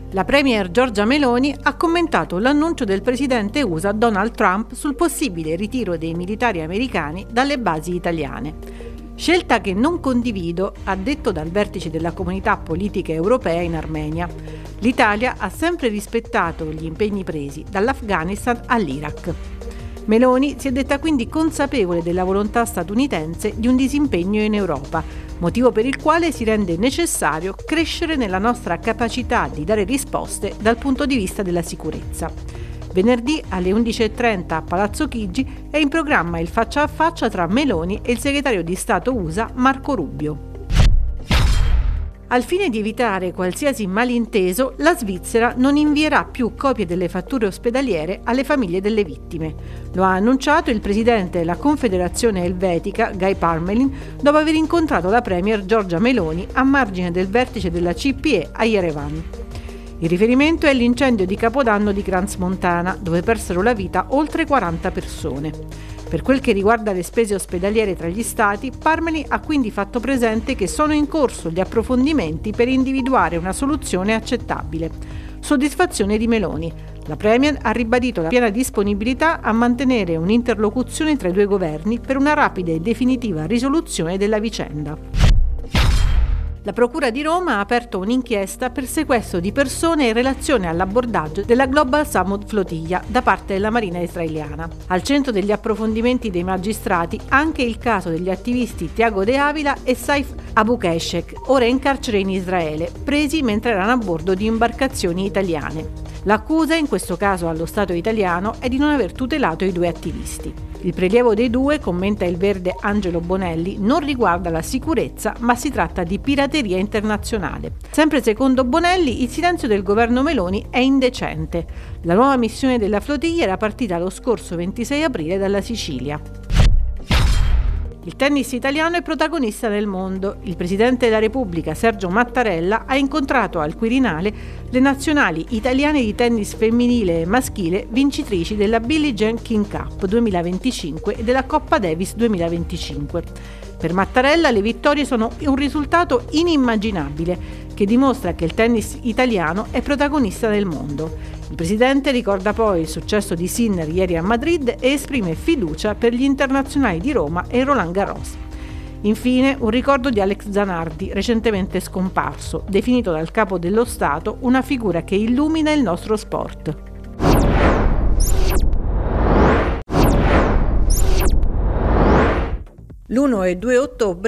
La premier Giorgia Meloni ha commentato l'annuncio del presidente USA Donald Trump sul possibile ritiro dei militari americani dalle basi italiane. Scelta che non condivido, ha detto dal vertice della comunità politica europea in Armenia. L'Italia ha sempre rispettato gli impegni presi dall'Afghanistan all'Iraq. Meloni si è detta quindi consapevole della volontà statunitense di un disimpegno in Europa, motivo per il quale si rende necessario crescere nella nostra capacità di dare risposte dal punto di vista della sicurezza. Venerdì alle 11:30 a Palazzo Chigi è in programma il faccia a faccia tra Meloni e il segretario di Stato USA Marco Rubio. Al fine di evitare qualsiasi malinteso, la Svizzera non invierà più copie delle fatture ospedaliere alle famiglie delle vittime. Lo ha annunciato il presidente della Confederazione Elvetica, Guy Parmelin, dopo aver incontrato la premier Giorgia Meloni a margine del vertice della CPE a Yerevan. Il riferimento è l'incendio di Capodanno di Crans-Montana, dove persero la vita oltre 40 persone. Per quel che riguarda le spese ospedaliere tra gli Stati, Parmelin ha quindi fatto presente che sono in corso gli approfondimenti per individuare una soluzione accettabile. Soddisfazione di Meloni. La premier ha ribadito la piena disponibilità a mantenere un'interlocuzione tra i due governi per una rapida e definitiva risoluzione della vicenda. La Procura di Roma ha aperto un'inchiesta per sequestro di persone in relazione all'abbordaggio della Global Samud Flotilla da parte della Marina israeliana. Al centro degli approfondimenti dei magistrati anche il caso degli attivisti Thiago De Avila e Saif Abukeshek, ora in carcere in Israele, presi mentre erano a bordo di imbarcazioni italiane. L'accusa, in questo caso allo Stato italiano, è di non aver tutelato i due attivisti. Il prelievo dei due, commenta il verde Angelo Bonelli, non riguarda la sicurezza, ma si tratta di pirateria internazionale. Sempre secondo Bonelli, il silenzio del governo Meloni è indecente. La nuova missione della flottiglia era partita lo scorso 26 aprile dalla Sicilia. Il tennis italiano è protagonista nel mondo. Il presidente della Repubblica, Sergio Mattarella, ha incontrato al Quirinale le nazionali italiane di tennis femminile e maschile vincitrici della Billie Jean King Cup 2025 e della Coppa Davis 2025. Per Mattarella le vittorie sono un risultato inimmaginabile che dimostra che il tennis italiano è protagonista nel mondo. Il presidente ricorda poi il successo di Sinner ieri a Madrid e esprime fiducia per gli internazionali di Roma e Roland Garros. Infine, un ricordo di Alex Zanardi, recentemente scomparso, definito dal capo dello Stato una figura che illumina il nostro sport. L'1 e 2 ottobre